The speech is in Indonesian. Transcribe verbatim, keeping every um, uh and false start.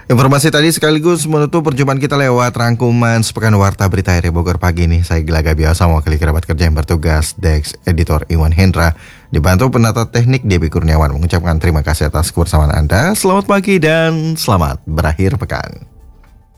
Informasi tadi sekaligus menutup perjumpaan kita lewat rangkuman sepekan Warta Berita R I Bogor pagi ini. Saya Gila Gabiasa, mewakili kerabat kerja yang bertugas, Dex Editor Iwan Hendra, dibantu penata teknik Debbie Kurniawan, mengucapkan terima kasih atas kebersamaan Anda. Selamat pagi dan selamat berakhir pekan.